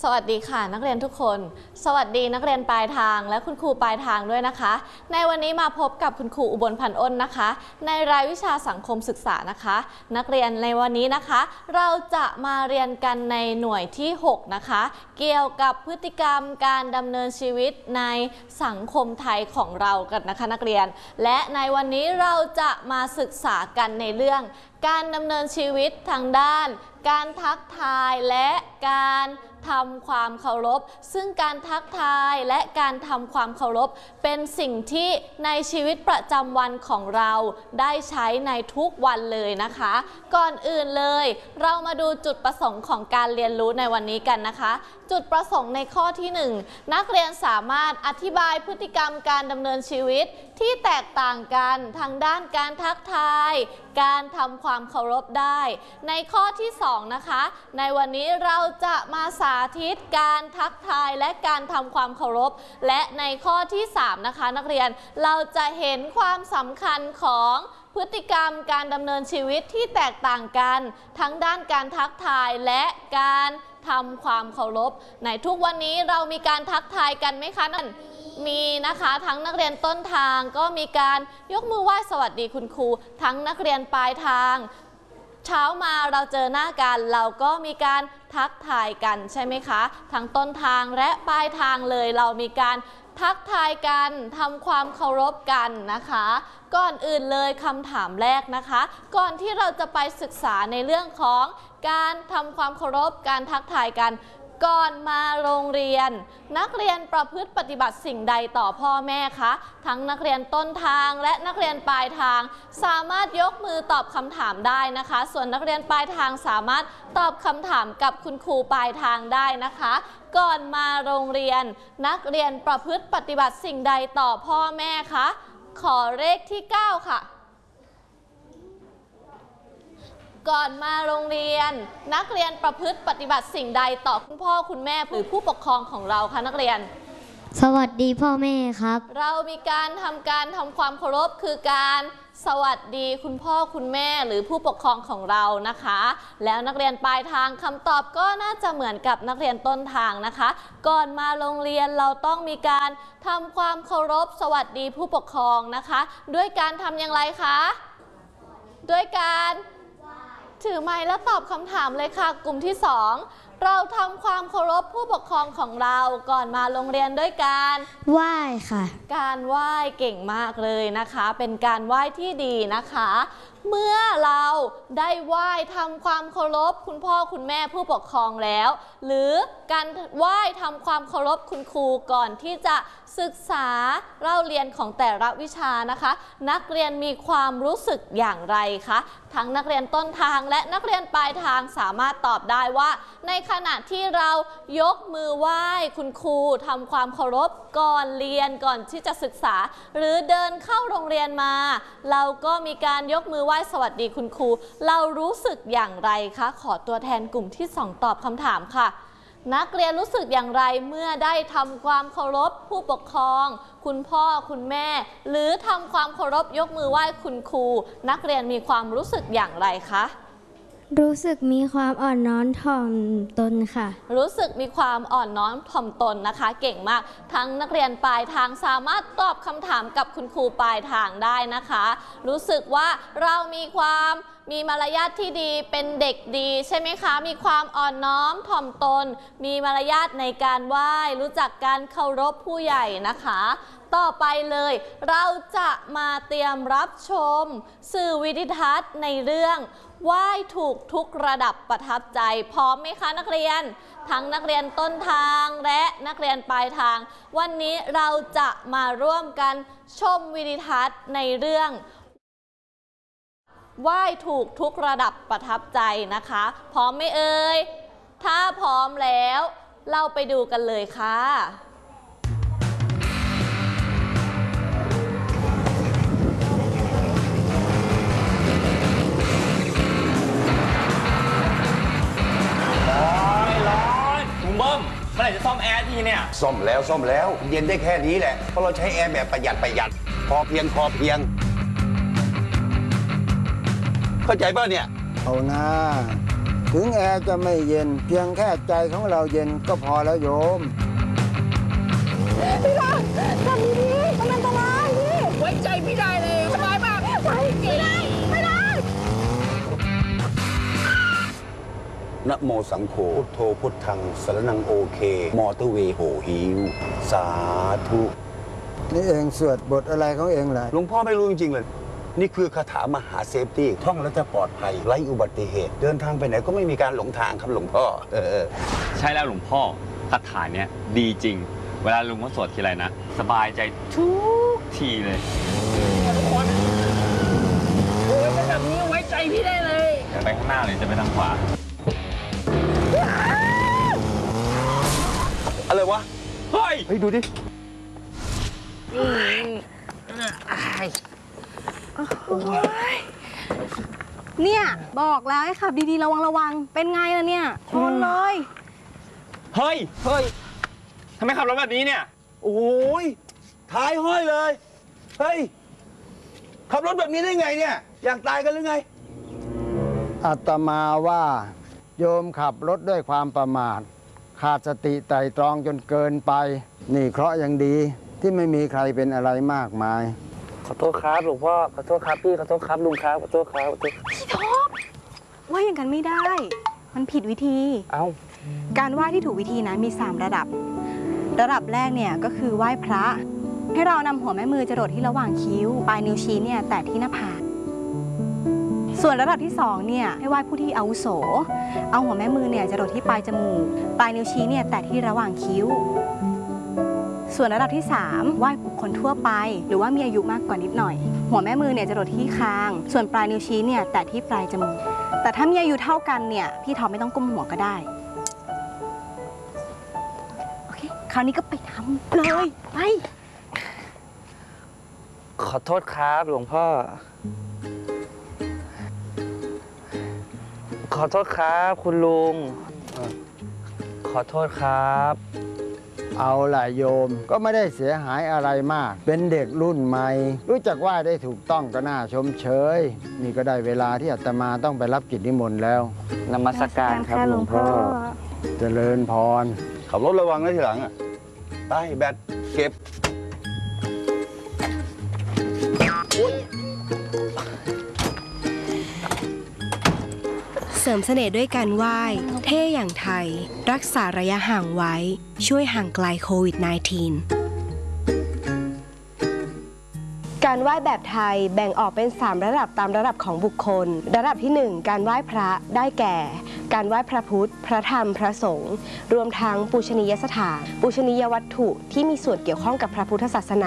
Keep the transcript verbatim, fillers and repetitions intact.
วัสดีค่ะนักเรียนทุกคนสวัสดีนักเรียนปลายทางและคุณครูปลายทางด้วยนะคะในวันนี้มาพบกับคุณครูอุบลพันอ้นนะคะในรายวิชาสังคมศึกษานะคะนักเรียนในวันนี้นะคะเราจะมาเรียนกันในหน่วยที่หกนะคะเกี่ยวกับพฤติกรรมการดำเนินชีวิตในสังคมไทยของเรากันนะคะนักเรียนและในวันนี้เราจะมาศึกษากันในเรื่องการดำเนินชีวิตทางด้านการทักทายและการทำความเคารพซึ่งการทักทายและการทำความเคารพเป็นสิ่งที่ในชีวิตประจำวันของเราได้ใช้ในทุกวันเลยนะคะก่อนอื่นเลยเรามาดูจุดประสงค์ของการเรียนรู้ในวันนี้กันนะคะจุดประสงค์ในข้อที่หนึ่งนักเรียนสามารถอธิบายพฤติกรรมการดำเนินชีวิตที่แตกต่างกันทางด้านการทักทายการทำความเคารพได้ในข้อที่สองนะคะในวันนี้เราจะมาสาธิตการทักทายและการทำความเคารพและในข้อที่สามนะคะนักเรียนเราจะเห็นความสำคัญของพฤติกรรมการดำเนินชีวิตที่แตกต่างกันทั้งด้านการทักทายและการทำความเคารพในทุกวันนี้เรามีการทักทายกันไหมคะนั่นมีนะคะทั้งนักเรียนต้นทางก็มีการยกมือไหว้สวัสดีคุณครูทั้งนักเรียนปลายทางเช้ามาเราเจอหน้ากันเราก็มีการทักทายกันใช่ไหมคะทั้งต้นทางและปลายทางเลยเรามีการทักทายกันทำความเคารพกันนะคะก่อนอื่นเลยคำถามแรกนะคะก่อนที่เราจะไปศึกษาในเรื่องของการทำความเคารพการทักทายกันก่อนมาโรงเรียนนักเรียนประพฤติปฏิบัติสิ่งใดต่อพ่อแม่คะทั้งนักเรียนต้นทางและนักเรียนปลายทางสามารถยกมือตอบคำถามได้นะคะส่วนนักเรียนปลายทางสามารถตอบคำถามกับคุณครูปลายทางได้นะคะก่อนมาโรงเรียนนักเรียนประพฤติปฏิบัติสิ่งใดต่อพ่อแม่คะขอเลขที่เก้าค่ะก่อนมาโรงเรียนนักเรียนประพฤติปฏิบัติสิ่งใดต่อคุณพ่อคุณแม่หรือผู้ปกครองของเราคะนักเรียนสวัสดีพ่อแม่ครับเรามีการทำการทำความเคารพคือการสวัสดีคุณพ่อคุณแม่หรือผู้ปกครองของเรานะคะแล้วนักเรียนปลายทางคำตอบก็น่าจะเหมือนกับนักเรียนต้นทางนะคะก่อนมาโรงเรียนเราต้องมีการทำความเคารพสวัสดีผู้ปกครองนะคะด้วยการทำอย่างไรคะด้วยการถือไมค์แล้วตอบคำถามเลยค่ะกลุ่มที่สองเราทำความเคารพผู้ปกครองของเราก่อนมาโรงเรียนด้วยการไหว้ค่ะการไหว้เก่งมากเลยนะคะเป็นการไหว้ที่ดีนะคะเมื่อเราได้ไหว้ทำความเคารพคุณพ่อคุณแม่ผู้ปกครองแล้วหรือการไหว้ทำความเคารพคุณครูก่อนที่จะศึกษาเล่าเรียนของแต่ละวิชานะคะนักเรียนมีความรู้สึกอย่างไรคะทั้งนักเรียนต้นทางและนักเรียนปลายทางสามารถตอบได้ว่าในขณะที่เรายกมือไหว้คุณครูทำความเคารพก่อนเรียนก่อนที่จะศึกษาหรือเดินเข้าโรงเรียนมาเราก็มีการยกมือไหว้สวัสดีคุณครูเรารู้สึกอย่างไรคะขอตัวแทนกลุ่มที่สองตอบคำถามค่ะนักเรียนรู้สึกอย่างไรเมื่อได้ทำความเคารพผู้ปกครองคุณพ่อคุณแม่หรือทำความเคารพยกมือไหว้คุณครูนักเรียนมีความรู้สึกอย่างไรคะรู้สึกมีความอ่อนน้อมถ่อมตนค่ะรู้สึกมีความอ่อนน้อมถ่อมตนนะคะเก่งมากทั้งนักเรียนปลายทางสามารถตอบคำถามกับคุณครูปลายทางได้นะคะรู้สึกว่าเรามีความมีมารยาทที่ดีเป็นเด็กดีใช่ไหมคะมีความอ่อนน้อมถ่อมตนมีมารยาทในการไหว้รู้จักการเคารพผู้ใหญ่นะคะต่อไปเลยเราจะมาเตรียมรับชมสื่อวิดิทัศน์ในเรื่องไหว้ถูกทุกระดับประทับใจพร้อมไหมคะนักเรียนทั้งนักเรียนต้นทางและนักเรียนปลายทางวันนี้เราจะมาร่วมกันชมวิดิทัศน์ในเรื่องไหว้ถูกทุกระดับประทับใจนะคะพร้อมไหมเอ่ยถ้าพร้อมแล้วเราไปดูกันเลยค่ะเมื่อไหร่จะซ่อมแอร์ทีเนี่ยซ่อมแล้วซ่อมแล้วเย็นได้แค่นี้แหละเพราะเราใช้แอร์แบบประหยัดประหยัดพอเพียงพอเพียงเข้าใจป่ะเนี่ยเอาหน้าถึงแอร์จะไม่เย็น เพียงแค่ใจของเราเย็นก็พอแล้วโยมพี่รักทำดีๆมันอันตรายพี่ไว้ใจพี่ได้เลยสบายมากไว้ไม่ได้ไม่ได้นะโมสังโฆพุทโธพุทธังสรณังโอเค มอเตอร์เวย์โหหิว สาธุนี่เองสวดบทอะไรของเองล่ะหลวงพ่อไม่รู้จริงๆเลย นี่คือคาถามหาเซฟตี้ ท่องแล้วจะปลอดภัย ไร้อุบัติเหตุ เดินทางไปไหนก็ไม่มีการหลงทางครับหลวงพ่อ เออใช่แล้วหลวงพ่อคาถาเนี้ยดีจริง เวลาลุงเขาสวดทีไรนะ สบายใจทุกทีเลยทุกคนโอ้ยเป็นแบบนี้ไว้ใจพี่ได้เลยจะไปข้างหน้าเลยจะไปทางขวาอะไรวะเฮ้ยเฮ้ย ดูดิเนี่ยบอกแล้วให้ขับดีๆระวังระวังเป็นไงล่ะเนี่ยชนเลยเฮ้ย เฮ้ยทำไมขับรถแบบนี้เนี่ยโอ้ยท้ายห้อยเลย เฮ้ย ขับรถแบบนี้ได้ไงเนี่ย อยากตายกันหรือไงอาตมาว่าโยมขับรถด้วยความประมาท ขาดสติไตร่ตรองจนเกินไป นี่เคราะห์ยังดีที่ไม่มีใครเป็นอะไรมากมายขอโทษครับหลวงพ่อขอโทษครับพี่ขอโทษครับลุงครับขอโทษครับขอโทษพี่ท็อปว่าอย่างกันไม่ได้ มันผิดวิธีเอ้าการไหว้ที่ถูกวิธีนะมีสามระดับ ระดับแรกเนี่ยก็คือไหว้พระ ให้เรานำหัวแม่มือจรดที่ระหว่างคิ้ว ปลายนิ้วชี้เนี่ยแตะที่หน้าผากส่วนระดับที่สองเนี่ยให้ไหว้ผู้ที่อาวุโส เอาหัวแม่มือเนี่ยจรดที่ปลายจมูก ปลายนิ้วชี้เนี่ยแตะที่ระหว่างคิ้ว ส่วนระดับที่สามไหว้บุคคลทั่วไป หรือว่ามีอายุมากกว่านิดหน่อย หัวแม่มือเนี่ยจรดที่คาง ส่วนปลายนิ้วชี้เนี่ยแตะที่ปลายจมูก แต่ถ้ามีอายุเท่ากันเนี่ยพี่ท็อปไม่ต้องก้มหัวก็ได้ โอเค คราวนี้ก็ไปทำเลย ไปขอโทษครับหลวงพ่อ ขอโทษครับคุณลุง ขอโทษครับเอาล่ะโยมก็ไม่ได้เสียหายอะไรมาก เป็นเด็กรุ่นใหม่ รู้จักไหว้ได้ถูกต้องก็น่าชมเชย นี่ก็ได้เวลาที่อาตมาต้องไปรับกิจนิมนต์แล้วนมัสการครับหลวงพ่อเจริญพรขับรถระวังนะทีหลังอ่ะ ไปแบตเก็บเสริมเสน่ห์ด้วยการไหว้ เท่อย่างไทย รักษาระยะห่างไว้ ช่วยห่างไกลโควิด สิบเก้า การไหว้แบบไทยแบ่งออกเป็นสามระดับตามระดับของบุคคล ระดับที่หนึ่งการไหว้พระได้แก่ การไหว้พระพุทธ พระธรรม พระสงฆ์ รวมทั้งปูชนียสถาน ปูชนียวัตถุที่มีส่วนเกี่ยวข้องกับพระพุทธศาสนา